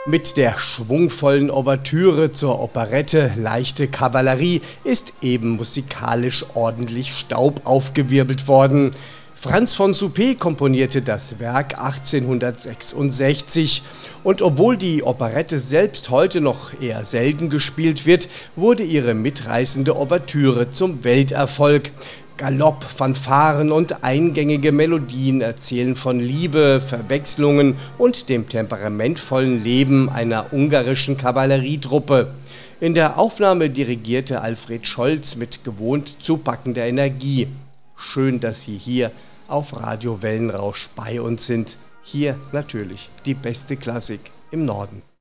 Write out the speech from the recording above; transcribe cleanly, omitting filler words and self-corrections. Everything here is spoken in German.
Mit der schwungvollen Ouvertüre zur Operette Leichte Kavallerie ist eben musikalisch ordentlich Staub aufgewirbelt worden. Franz von Suppé komponierte das Werk 1866 und obwohl die Operette selbst heute noch eher selten gespielt wird, wurde ihre mitreißende Ouvertüre zum Welterfolg. Galopp, Fanfaren und eingängige Melodien erzählen von Liebe, Verwechslungen und dem temperamentvollen Leben einer ungarischen Kavallerietruppe. In der Aufnahme dirigierte Alfred Scholz mit gewohnt zupackender Energie. Schön, dass Sie hier auf Radio Wellenrausch bei uns sind. Hier natürlich die beste Klassik im Norden.